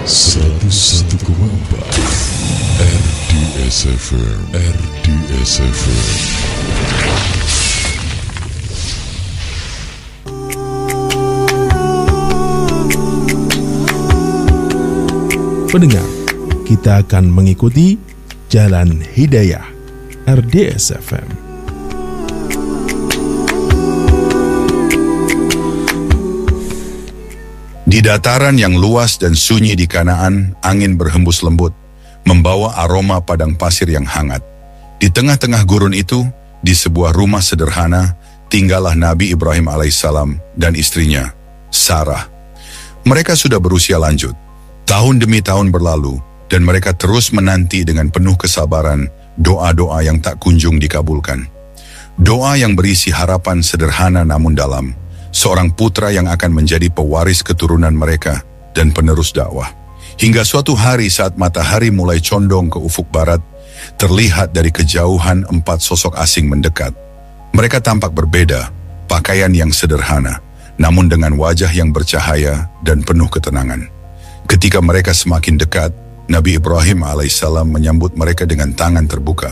101,4 RDS FM. Pendengar, kita akan mengikuti Jalan Hidayah RDS FM. Di dataran yang luas dan sunyi di Kanaan, angin berhembus lembut, membawa aroma padang pasir yang hangat. Di tengah-tengah gurun itu, di sebuah rumah sederhana, tinggallah Nabi Ibrahim alaihissalam dan istrinya, Sarah. Mereka sudah berusia lanjut. Tahun demi tahun berlalu, dan mereka terus menanti dengan penuh kesabaran doa-doa yang tak kunjung dikabulkan. Doa yang berisi harapan sederhana namun dalam, seorang putra yang akan menjadi pewaris keturunan mereka dan penerus dakwah. Hingga suatu hari saat matahari mulai condong ke ufuk barat, terlihat dari kejauhan 4 sosok asing mendekat. Mereka tampak berbeda, pakaian yang sederhana, namun dengan wajah yang bercahaya dan penuh ketenangan. Ketika mereka semakin dekat, Nabi Ibrahim alaihissalam menyambut mereka dengan tangan terbuka.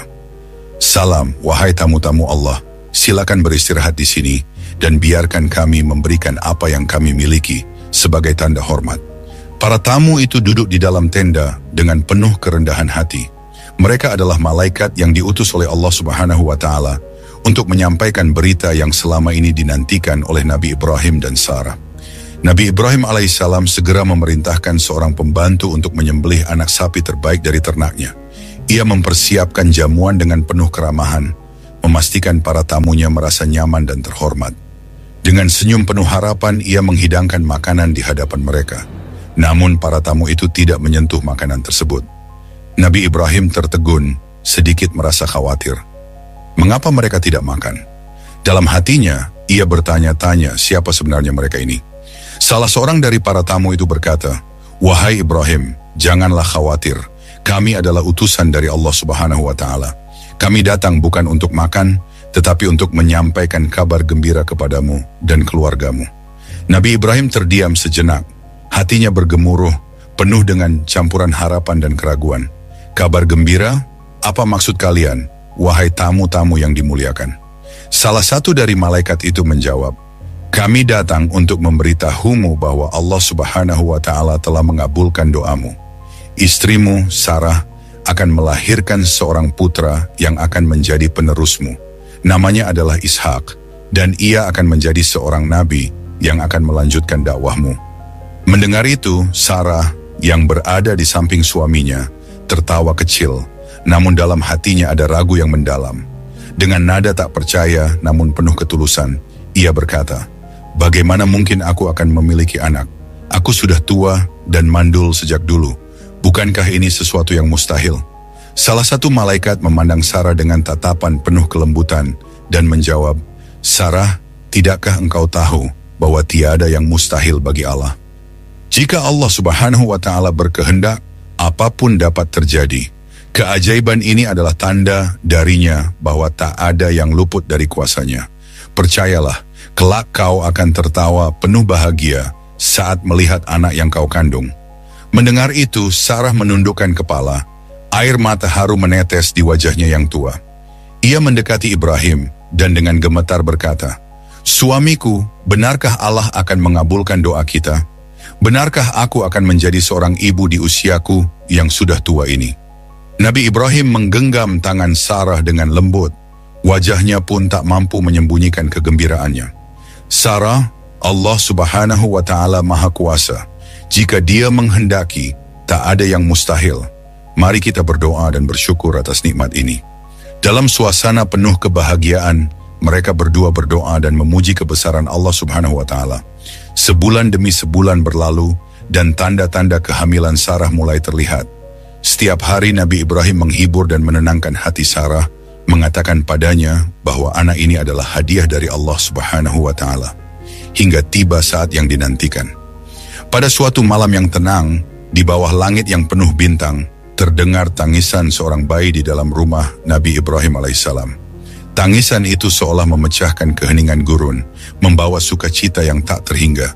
"Salam, wahai tamu-tamu Allah, silakan beristirahat di sini, dan biarkan kami memberikan apa yang kami miliki sebagai tanda hormat." Para tamu itu duduk di dalam tenda dengan penuh kerendahan hati. Mereka adalah malaikat yang diutus oleh Allah Subhanahu wa Ta'ala untuk menyampaikan berita yang selama ini dinantikan oleh Nabi Ibrahim dan Sarah. Nabi Ibrahim alaihissalam segera memerintahkan seorang pembantu untuk menyembelih anak sapi terbaik dari ternaknya. Ia mempersiapkan jamuan dengan penuh keramahan, memastikan para tamunya merasa nyaman dan terhormat. Dengan senyum penuh harapan, ia menghidangkan makanan di hadapan mereka. Namun para tamu itu tidak menyentuh makanan tersebut. Nabi Ibrahim tertegun, sedikit merasa khawatir. Mengapa mereka tidak makan? Dalam hatinya, ia bertanya-tanya siapa sebenarnya mereka ini. Salah seorang dari para tamu itu berkata, "Wahai Ibrahim, janganlah khawatir. Kami adalah utusan dari Allah Subhanahu wa Ta'ala. Kami datang bukan untuk makan, tetapi untuk menyampaikan kabar gembira kepadamu dan keluargamu." Nabi Ibrahim terdiam sejenak. Hatinya bergemuruh, penuh dengan campuran harapan dan keraguan. "Kabar gembira? Apa maksud kalian, wahai tamu-tamu yang dimuliakan?" Salah satu dari malaikat itu menjawab, "Kami datang untuk memberitahumu bahwa Allah Subhanahu wa Ta'ala telah mengabulkan doamu. Istrimu, Sarah, akan melahirkan seorang putra yang akan menjadi penerusmu. Namanya adalah Ishak, dan ia akan menjadi seorang nabi yang akan melanjutkan dakwahmu." Mendengar itu, Sarah yang berada di samping suaminya tertawa kecil, namun dalam hatinya ada ragu yang mendalam. Dengan nada tak percaya namun penuh ketulusan, ia berkata, "Bagaimana mungkin aku akan memiliki anak? Aku sudah tua dan mandul sejak dulu. Bukankah ini sesuatu yang mustahil?" Salah satu malaikat memandang Sarah dengan tatapan penuh kelembutan dan menjawab, "Sarah, tidakkah engkau tahu bahwa tiada yang mustahil bagi Allah? Jika Allah Subhanahu wa Ta'ala berkehendak, apapun dapat terjadi. Keajaiban ini adalah tanda darinya bahwa tak ada yang luput dari kuasanya. Percayalah, kelak kau akan tertawa penuh bahagia saat melihat anak yang kau kandung." Mendengar itu, Sarah menundukkan kepala. Air mata haru menetes di wajahnya yang tua. Ia mendekati Ibrahim dan dengan gemetar berkata, "Suamiku, benarkah Allah akan mengabulkan doa kita? Benarkah aku akan menjadi seorang ibu di usiaku yang sudah tua ini?" Nabi Ibrahim menggenggam tangan Sarah dengan lembut. Wajahnya pun tak mampu menyembunyikan kegembiraannya. "Sarah, Allah Subhanahu wa Ta'ala Maha Kuasa. Jika Dia menghendaki, tak ada yang mustahil. Mari kita berdoa dan bersyukur atas nikmat ini." Dalam suasana penuh kebahagiaan, mereka berdua berdoa dan memuji kebesaran Allah Subhanahu wa Ta'ala. Sebulan demi sebulan berlalu, dan tanda-tanda kehamilan Sarah mulai terlihat. Setiap hari Nabi Ibrahim menghibur dan menenangkan hati Sarah, mengatakan padanya bahwa anak ini adalah hadiah dari Allah Subhanahu wa Ta'ala. Hingga tiba saat yang dinantikan. Pada suatu malam yang tenang, di bawah langit yang penuh bintang, terdengar tangisan seorang bayi di dalam rumah Nabi Ibrahim alaihissalam. Tangisan itu seolah memecahkan keheningan gurun, membawa sukacita yang tak terhingga.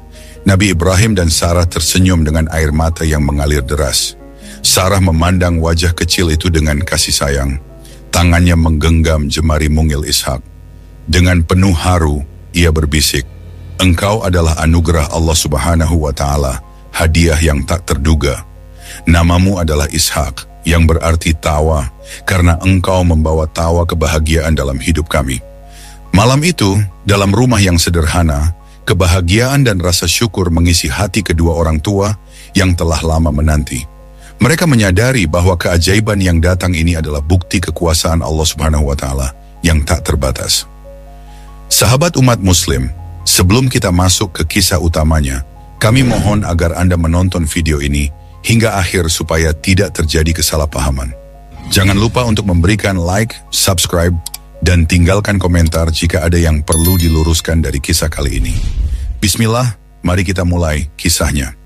Nabi Ibrahim dan Sarah tersenyum dengan air mata yang mengalir deras. Sarah memandang wajah kecil itu dengan kasih sayang. Tangannya menggenggam jemari mungil Ishak. Dengan penuh haru, ia berbisik, "Engkau adalah anugerah Allah Subhanahu wa Ta'ala, hadiah yang tak terduga. Namamu adalah Ishak, yang berarti tawa, karena engkau membawa tawa kebahagiaan dalam hidup kami." Malam itu, dalam rumah yang sederhana, kebahagiaan dan rasa syukur mengisi hati kedua orang tua yang telah lama menanti. Mereka menyadari bahwa keajaiban yang datang ini adalah bukti kekuasaan Allah Subhanahu wa Ta'ala yang tak terbatas. Sahabat umat Muslim, sebelum kita masuk ke kisah utamanya, kami mohon agar Anda menonton video ini hingga akhir supaya tidak terjadi kesalahpahaman. Jangan lupa untuk memberikan like, subscribe, dan tinggalkan komentar jika ada yang perlu diluruskan dari kisah kali ini. Bismillah, mari kita mulai kisahnya.